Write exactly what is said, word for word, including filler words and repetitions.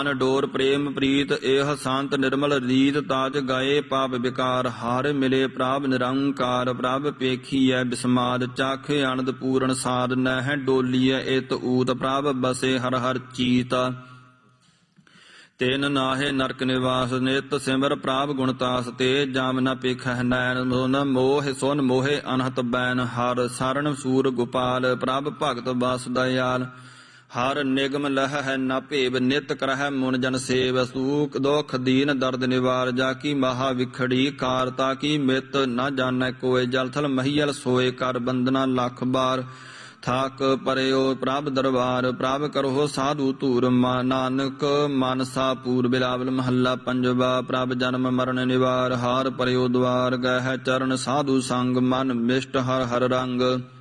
ਡੋਰ ਪ੍ਰੇਮ ਪ੍ਰੀਤ ਇਹ ਸੰਤ ਨਿਰਮਲ ਰੀਤ ਤਾਜ ਗਾਏ ਪਾਪ ਵਿਕਾਰ ਹਰ ਮਿਲੇ ਪ੍ਰਭ ਨਿਰੰਕਾਰ ਪ੍ਰਭ ਪੇਖੀਐ ਬਿਸਮਾਦ ਚਾਖੇ ਆਨੰਦ ਪੂਰਨ ਸਾਧ ਨਹਿ ਡੋਲੀਐ ਇਤ ਊਤ ਪ੍ਰਭ ਬਸੇ ਹਰ ਹਰ ਚੀਤ ਤੈਨ ਨਾਹੇ ਨਰਕ ਨਿਵਾਸ ਨਿਤ ਸਿਮਰ ਪ੍ਰਭ ਗੁਣਤਾਸ ਤੇ ਜਾਮ ਨ ਪੇਖੈ ਨੈਣ ਸੁਨ ਮੋਹ ਸੁਨ ਮੋਹੇ ਅਨਹਤ ਬੈਨ ਹਰ ਸਰਣ ਸੂਰ ਗੋਪਾਲ ਪ੍ਰਭ ਭਗਤ ਬਸ ਦਇਆਲ ਹਰ ਨਿਗਮ ਲਹ ਹੈ ਨਾ ਭੇਵ ਨਿਤ ਕਰਹਿ ਮੁਨ ਜਨ ਸੇਵ ਸੂਖ ਦੁਖ ਦੀਨ ਦਰਦ ਨਿਵਾਰ ਜਾ ਕੀ ਮਹਾ ਵਿਖੜੀ ਕਾਰ ਤਾ ਕੀ ਮਿਤ ਨਾ ਜਾਣੈ ਕੋਇ ਜਲ ਥਲ ਮਹੀਲ ਸੋਏ ਕਰ ਬੰਦਨਾ ਲੱਖ ਬਾਰ ਥਾਕ ਪਰਿਓ ਪ੍ਰਭ ਦਰਬਾਰ ਪ੍ਰਭ ਕਰੋ ਸਾਧੂ ਧੂਰ ਨਾਨਕ ਮਨਸਾ ਪੂਰ ਬਿਲਾਵਲ ਮਹੱਲਾ ਪੰਜਵਾ ਪ੍ਰਭ ਜਨਮ ਮਰਨ ਨਿਵਾਰ ਹਾਰ ਪਰਿਓ ਦਵਾਰ ਗਹਿ ਚਰਨ ਸਾਧੂ ਸੰਗ ਮਨ ਮਿਸ਼ਟ ਹਰ ਹਰ ਰੰਗ